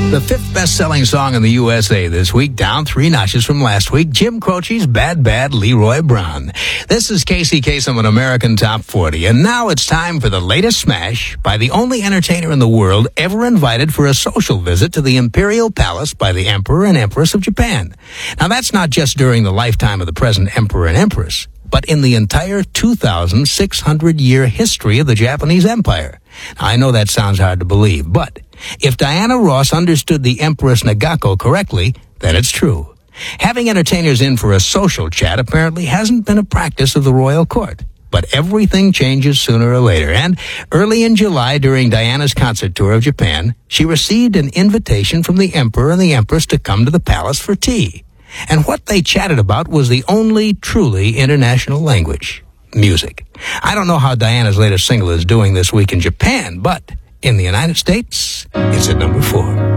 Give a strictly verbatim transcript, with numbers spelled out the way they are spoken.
The fifth best-selling song in the U S A this week, down three notches from last week, Jim Croce's Bad Bad Leroy Brown. This is Casey Kasem on American Top forty, and now it's time for the latest smash by the only entertainer in the world ever invited for a social visit to the Imperial Palace by the Emperor and Empress of Japan. Now, that's not just during the lifetime of the present Emperor and Empress, but in the entire two thousand six hundred year history of the Japanese Empire. Now, I know that sounds hard to believe, but if Diana Ross understood the Empress Nagako correctly, then it's true. Having entertainers in for a social chat apparently hasn't been a practice of the royal court. But everything changes sooner or later, and early in July during Diana's concert tour of Japan, she received an invitation from the Emperor and the Empress to come to the palace for tea. And what they chatted about was the only truly international language, music. I don't know how Diana's latest single is doing this week in Japan, but in the United States, it's at number four.